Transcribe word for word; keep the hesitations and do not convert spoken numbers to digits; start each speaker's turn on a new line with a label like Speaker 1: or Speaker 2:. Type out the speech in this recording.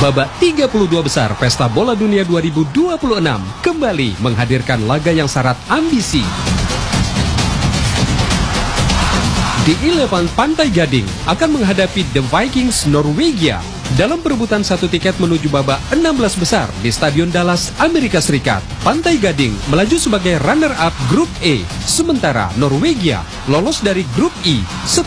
Speaker 1: Babak tiga puluh dua besar Pesta Bola Dunia dua ribu dua puluh enam kembali menghadirkan laga yang syarat ambisi. The Eleven Pantai Gading akan menghadapi The Vikings Norwegia dalam perebutan satu tiket menuju babak enam belas besar di Stadion Dallas, Amerika Serikat. Pantai Gading melaju sebagai runner-up Grup E, sementara Norwegia lolos dari Grup I.